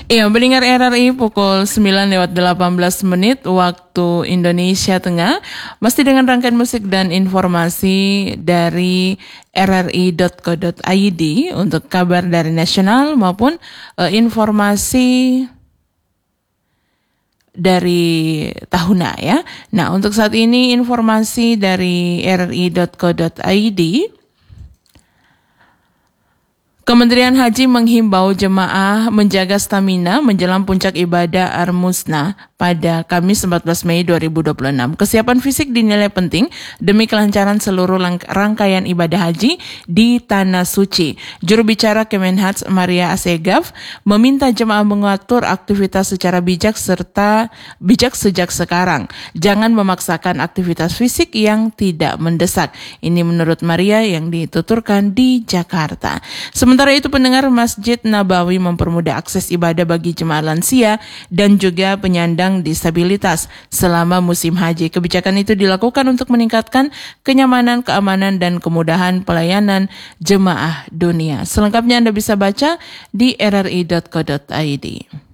Iya, pendengar RRI pukul 9:18 waktu Indonesia Tengah. Masih dengan rangkaian musik dan informasi dari rri.co.id untuk kabar dari nasional maupun informasi dari tahuna ya. Nah, untuk saat ini informasi dari rri.co.id. Kementerian Haji menghimbau jemaah menjaga stamina menjelang puncak ibadah Ar-Musna pada Kamis 14 Mei 2026. Kesiapan fisik dinilai penting demi kelancaran seluruh rangkaian ibadah haji di Tanah Suci. Juru bicara Kemenhaj Maria Assegaf meminta jemaah mengatur aktivitas secara bijak sejak sekarang. Jangan memaksakan aktivitas fisik yang tidak mendesak. Ini menurut Maria yang dituturkan di Jakarta. Sementara itu, pendengar, Masjid Nabawi mempermudah akses ibadah bagi jemaah lansia dan juga penyandang disabilitas selama musim haji. Kebijakan itu dilakukan untuk meningkatkan kenyamanan, keamanan, dan kemudahan pelayanan jemaah dunia. Selengkapnya Anda bisa baca di rri.co.id.